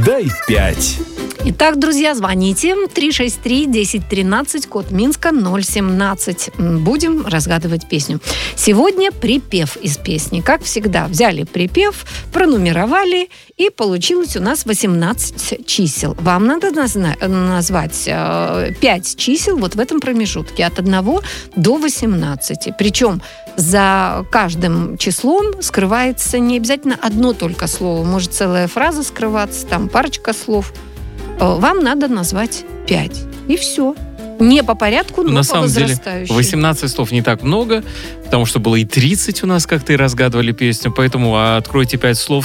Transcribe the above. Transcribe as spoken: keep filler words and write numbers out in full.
Дай пять. Итак, друзья, звоните. три шесть три десять тринадцать, код Минска ноль семнадцать. Будем разгадывать песню. Сегодня припев из песни. Как всегда, взяли припев, пронумеровали, и получилось у нас восемнадцать чисел. Вам надо назна- назвать э, пять чисел вот в этом промежутке, от одного до восемнадцати. Причем за каждым числом скрывается не обязательно одно только слово. Может целая фраза скрываться, там парочка слов. Вам надо назвать пять. И все. Не по порядку, но на по самом деле возрастающей. восемнадцать слов не так много, потому что было и тридцать у нас, как-то и разгадывали песню. Поэтому откройте пять слов